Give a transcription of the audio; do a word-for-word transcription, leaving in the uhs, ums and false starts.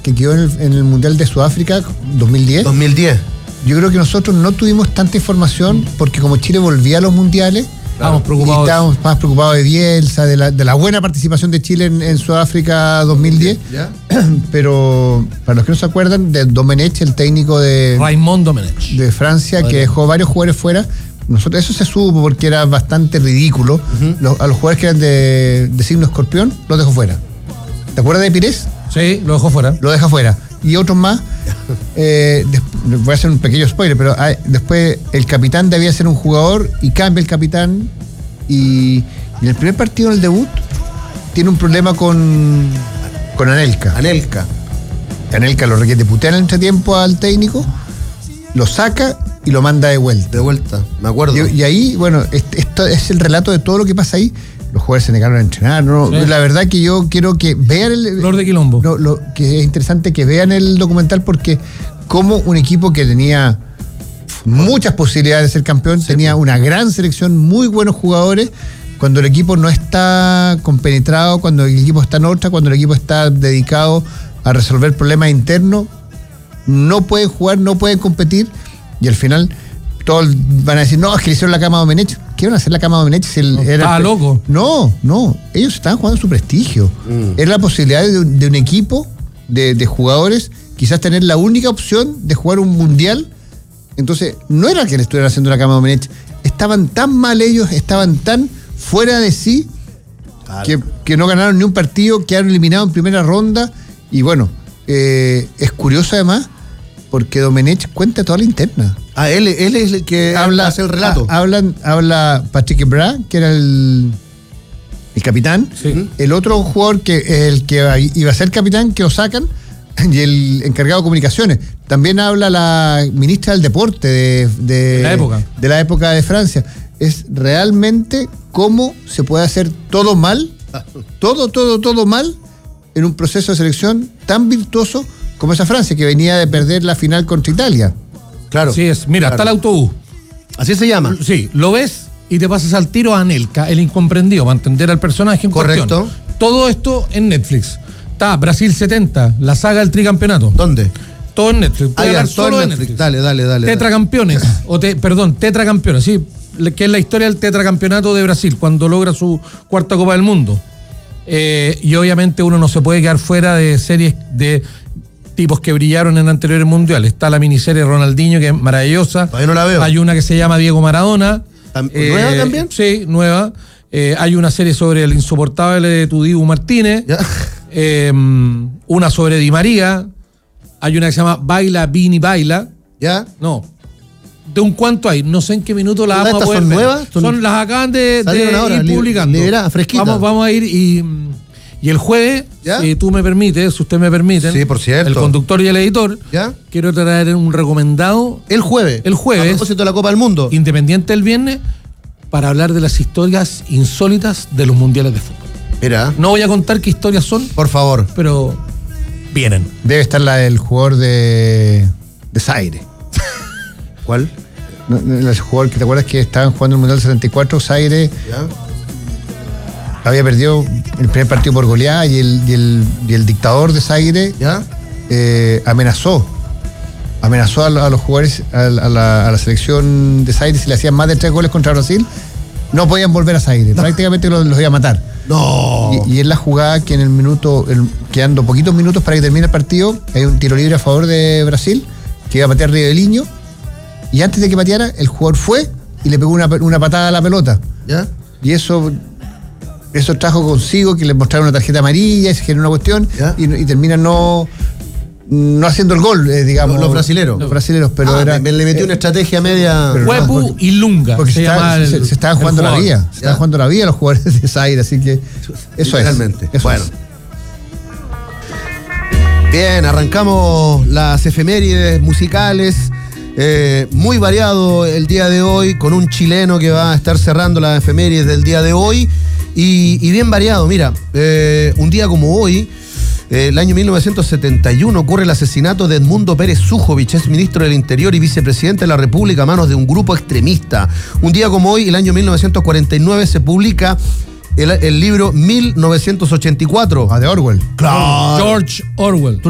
que quedó en el, en el Mundial de Sudáfrica dos mil diez. dos mil diez. Yo creo que nosotros no tuvimos tanta información porque como Chile volvía a los mundiales, estábamos preocupados. Y estábamos más preocupados de Bielsa, de la, de la buena participación de Chile en, en Sudáfrica dos mil diez. ¿Ya? Pero para los que no se acuerdan, de Domenech, el técnico de, Raymond Domenech. de Francia, Madre. que dejó varios jugadores fuera. Nosotros, eso se supo porque era bastante ridículo. Uh-huh. Los, a los jugadores que eran de, de signo escorpión, los dejó fuera. ¿Te acuerdas de Pires? Sí, lo dejó fuera. Lo deja fuera. Y otros más. Eh, después, voy a hacer un pequeño spoiler, pero hay, después el capitán debía ser un jugador y cambia el capitán. Y, y en el primer partido, en el debut, tiene un problema con, con Anelka. Anelka. Anelka lo requiere, putea en el entretiempo al técnico, lo saca y lo manda de vuelta. De vuelta, me acuerdo. Y, y ahí, bueno, este, esto es el relato de todo lo que pasa ahí. Los jugadores se negaron a entrenar. ¿no? Sí. La verdad que yo quiero que vean el... Flor de Quilombo. Lo, lo, que es interesante que vean el documental porque como un equipo que tenía muchas posibilidades de ser campeón, sí, tenía una gran selección, muy buenos jugadores, cuando el equipo no está compenetrado, cuando el equipo está en otra, cuando el equipo está dedicado a resolver problemas internos, no pueden jugar, no pueden competir, y al final todos van a decir, no, es que le hicieron la cama a Domenech. ¿Qué iban a hacer la cama a Domenech? Si él no, era estaba el... loco. No, no, ellos estaban jugando su prestigio. Mm. Era la posibilidad de, de un equipo de, de jugadores, quizás tener la única opción de jugar un mundial. Entonces, no era que le estuvieran haciendo la cama a Domenech. Estaban tan mal ellos, estaban tan fuera de sí, claro, que, que no ganaron ni un partido, quedaron eliminados en primera ronda. Y bueno, eh, es curioso además, porque Domenech cuenta toda la interna. Ah, él, él es el que habla, hace el relato. A, hablan, habla Patrick Bra, que era el, el capitán. Sí. El otro jugador que el que iba a ser capitán, que lo sacan, y el encargado de comunicaciones. También habla la ministra del deporte de, de, de la época. de la época de Francia. Es realmente cómo se puede hacer todo mal, todo, todo, todo mal, en un proceso de selección tan virtuoso como esa Francia, que venía de perder la final contra Italia. Claro. Así es. Mira, claro. Está el autobús. Así se llama. Sí, lo ves y te pasas al tiro a Anelka, el incomprendido, para entender al personaje en Correcto. cuestión. Todo esto en Netflix. Está Brasil setenta, la saga del tricampeonato. ¿Dónde? Todo en Netflix. Ah, ya, solo en Netflix. Netflix. Dale, dale, dale. Tetracampeones, o te, perdón, tetracampeones, sí, que es la historia del tetracampeonato de Brasil, cuando logra su cuarta Copa del Mundo. Eh, y obviamente uno no se puede quedar fuera de series de tipos que brillaron en anteriores mundiales. Está la miniserie Ronaldinho, que es maravillosa. Todavía no la veo. Hay una que se llama Diego Maradona. ¿Nueva eh, también? Sí, nueva. Eh, hay una serie sobre el insoportable de tu Dibu Martínez. Eh, una sobre Di María. Hay una que se llama Baila, Vini, Baila. ¿Ya? No. ¿De un cuánto hay? No sé en qué minuto la vamos a poder son ver. nuevas? Son, son las acaban de, de ahora, ir publicando. Libera, fresquita. Vamos, vamos a ir y... Y el jueves, ¿ya? Si tú me permites, si usted me permite, sí, por cierto, el conductor y el editor, ¿ya? Quiero traer un recomendado. El jueves. El jueves. A propósito de la Copa del Mundo. Independiente el viernes, para hablar de las historias insólitas de los mundiales de fútbol. Mira. No voy a contar qué historias son. Por favor. Pero vienen. Debe estar la del jugador de, de Zaire. ¿Cuál? No, no, el jugador que te acuerdas que estaban jugando el Mundial setenta y cuatro, Zaire. ¿Ya? Había perdido el primer partido por goleada y el, y el, y el dictador de Zaire eh, amenazó amenazó a, a los jugadores, a, a, la, a la selección de Zaire, si le hacían más de tres goles contra Brasil, no podían volver a Zaire, no. Prácticamente los, los iba a matar. No. Y, y es la jugada que en el minuto, el, quedando poquitos minutos para que termine el partido, hay un tiro libre a favor de Brasil, que iba a patear Riveliño, y antes de que pateara, el jugador fue y le pegó una, una patada a la pelota. ¿Ya? Y eso... Eso trajo consigo que le mostraron una tarjeta amarilla y se generó una cuestión y, y terminan no, no haciendo el gol, eh, digamos. Los, los brasileros. Los brasileros, pero ah, era. Me, le metió eh, una estrategia media. Huepu no, y Lunga. Porque se, se, está, el, se, se estaban jugando la vida. Se estaban jugando la vida los jugadores de Zaire, así que. Eso es. Realmente. Eso bueno. Es. Bien, arrancamos las efemérides musicales. Eh, muy variado el día de hoy, con un chileno que va a estar cerrando las efemérides del día de hoy. Y, y bien variado, mira, eh, un día como hoy, eh, el año mil novecientos setenta y uno, ocurre el asesinato de Edmundo Pérez Zújovich, ex ministro del Interior y vicepresidente de la República a manos de un grupo extremista. Un día como hoy, el año mil novecientos cuarenta y nueve, se publica el, el libro mil novecientos ochenta y cuatro. Ah, de Orwell. Claro. George Orwell.